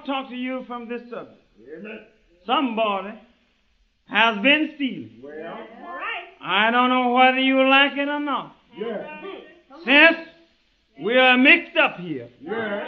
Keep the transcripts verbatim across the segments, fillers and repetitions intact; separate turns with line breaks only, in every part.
talk to you from this subject.
Amen.
Somebody has been stealing.
Well,
All right.
I don't know whether you like it or not.
yeah,
Since we are mixed up here,
yeah,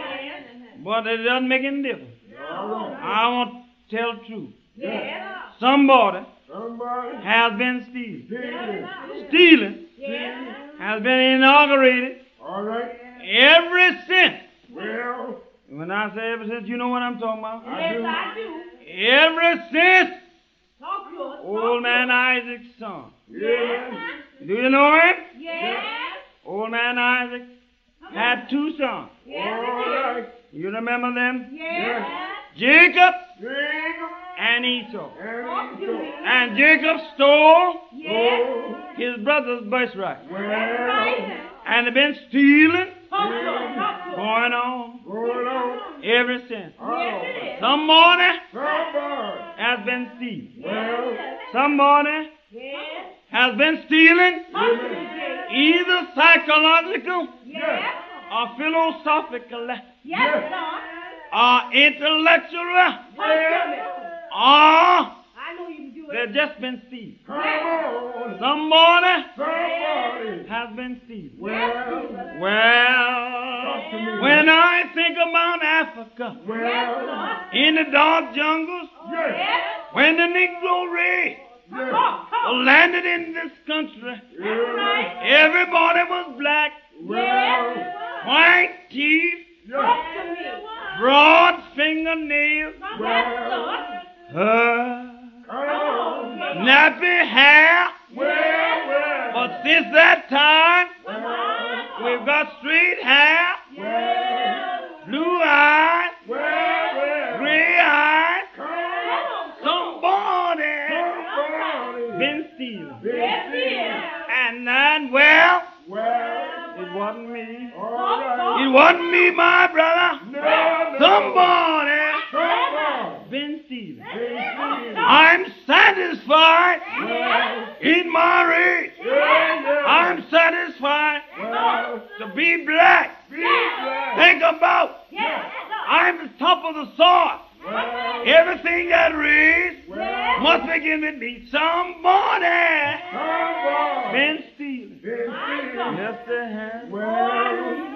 but it doesn't make any difference.
all right.
I want to tell the truth.
Yeah.
Somebody
Somebody
has been stealing.
stealing.
Stealing
Stealing.
has been inaugurated
All right.
ever since.
Well,
When I say ever since, you know what I'm talking about.
I do.
I do.
Ever since
Talk to us.
old man Isaac's son.
Yeah.
Do you know him?
Yes.
Old man Isaac had two sons.
All right.
You remember them?
Yes.
Jacob
Jacob
and Esau.
Talk
and
to
Esau.
me.
And Jacob stole
Yes.
Oh,
his brother's birthright.
well,
Right.
And they've been stealing
Talk to us. Talk to us.
going on
going on.
ever since.
Oh,
Yes, it is.
Somebody
somebody.
has been stealing.
Well,
Somebody
Yes.
has been stealing
Talk to me, Jay.
either psychological
Yes.
or philosophical
Yes, Lord.
or intellectual
Talk to me.
or
I know you can do it.
they've just been stealing.
come on.
Somebody
Somebody.
has been stealing.
Well,
Well,
talk to me.
when I think about Africa,
Well,
in the dark jungles,
yes,
Yes.
when the Negro race
yes,
Talk, talk.
landed in this country,
yes,
everybody was black,
well,
white teeth,
yes,
Talk to me.
broad fingernails,
Yes, Lord.
uh,
come on.
nappy hair.
Well, well,
But since that time,
well,
we've got straight hair,
well,
blue eyes,
well, well,
gray eyes.
come on.
Somebody
Somebody.
been stealing.
Yes, he is.
And then, well,
Well,
it wasn't me.
all right.
It wasn't me, my brother.
No, no.
Somebody
Somebody.
been stealing.
Been
I'm satisfied
Well,
in my race.
yeah, yeah.
I'm satisfied
Well,
to be black.
be glad.
Think about,
Yes.
I'm the top of the sort.
Well,
Everything that raised
well,
must begin with me. Somebody
somebody.
been stealing.
Been stealing.
Yes, they have.
Well,